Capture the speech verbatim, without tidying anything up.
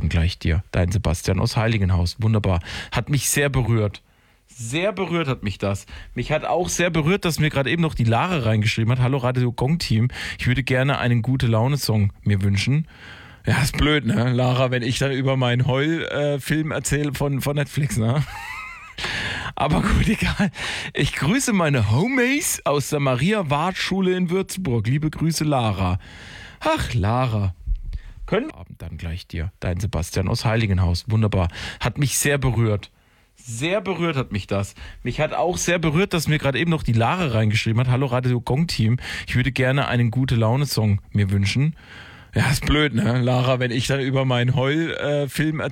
dann gleich dir. Dein Sebastian aus Heiligenhaus. Wunderbar. Hat mich sehr berührt. Sehr berührt hat mich das. Mich hat auch sehr berührt, dass mir gerade eben noch die Lara reingeschrieben hat. Hallo Radio Gong Team. Ich würde gerne einen Gute-Laune-Song mir wünschen. Ja, ist blöd, ne, Lara, wenn ich dann über meinen Heul-Film äh, erzähle von, von Netflix, ne? Aber gut, egal. Ich grüße meine Homies aus der Maria-Ward-Schule in Würzburg. Liebe Grüße, Lara. Ach, Lara. Können Abend dann gleich dir. Dein Sebastian aus Heiligenhaus. Wunderbar. Hat mich sehr berührt. Sehr berührt hat mich das. Mich hat auch sehr berührt, dass mir gerade eben noch die Lara reingeschrieben hat. Hallo Radio Gong Team. Ich würde gerne einen Gute-Laune-Song mir wünschen. Ja, ist blöd, ne, Lara, wenn ich dann über meinen Heul-Film erzähle.